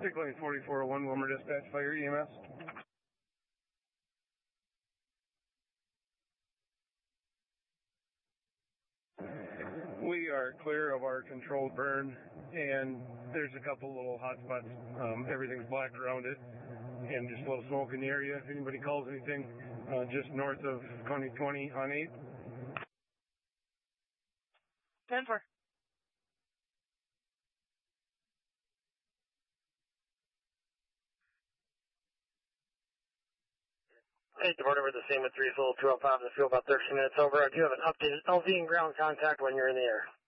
Take lane 4401, Wilmer Dispatch, Fire EMS. We are clear of our controlled burn, and there's a couple little hot spots. Everything's black around it, and just a little smoke in the area. If anybody calls anything, just north of 2020 on 8th. 10-4. Hey, Department, we're the same with 3 full 205 in the field about 13 minutes over. I do have an updated LV and ground contact when you're in the air.